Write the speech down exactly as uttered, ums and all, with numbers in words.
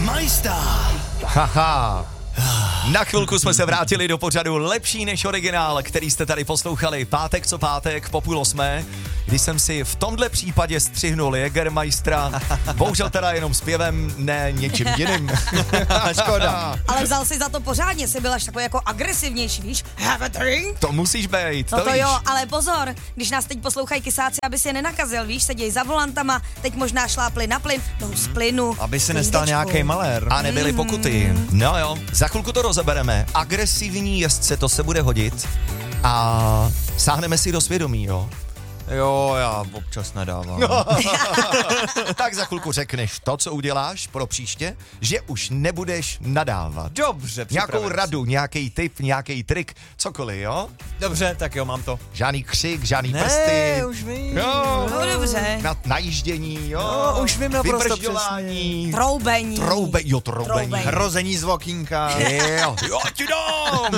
Jägermeister. Haha. Na chvilku jsme se vrátili do pořadu Lepší než originál, který jste tady poslouchali pátek co pátek po půl osmé, kdy jsem si v tomhle případě střihnul Jägermeistera, bohužel teda jenom zpěvem, ne něčím jiným. Škoda. Ale vzal si za to pořádně, jsi byl až takový jako agresivnější, víš? Have a drink? To musíš být, No to, to víš. jo, ale pozor, když nás teď poslouchají kysáci, aby si je nenakazil, víš, sedějí za volantama, teď možná šlápli na plyn, jdou z plynu. Aby se nestal nějaký malér. A nebyly pokuty. No jo, za chvilku to rozebereme. Agresivní jezdce, to se bude hodit. A sáhneme si do svědomí, jo. Jo, já občas nedávám. Tak za chvilku řekneš to, co uděláš pro příště, že už nebudeš nadávat. Dobře, Nějakou připravím radu, nějaký tip, nějaký trik, cokoliv, jo? se. Dobře, tak jo, mám to. Žádný křik, žádný Ne, prsty. už vím. Jo, No dobře. na, najíždění, jo. No, už vím naprosto Vybržďování. Troubení. Troube, jo, troubení. Troubení. Hrození z okýnka. Jo, jo, ti dám.